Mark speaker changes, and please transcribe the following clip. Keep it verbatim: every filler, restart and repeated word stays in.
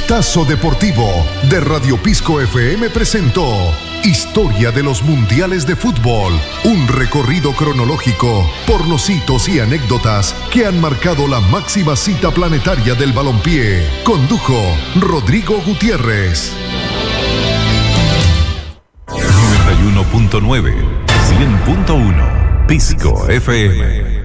Speaker 1: Vistazo Deportivo de Radio Pisco F M presentó Historia de los Mundiales de Fútbol, un recorrido cronológico por los hitos y anécdotas que han marcado la máxima cita planetaria del balompié. Condujo Rodrigo Gutiérrez.
Speaker 2: noventa y uno punto nueve, cien punto uno, Pisco F M.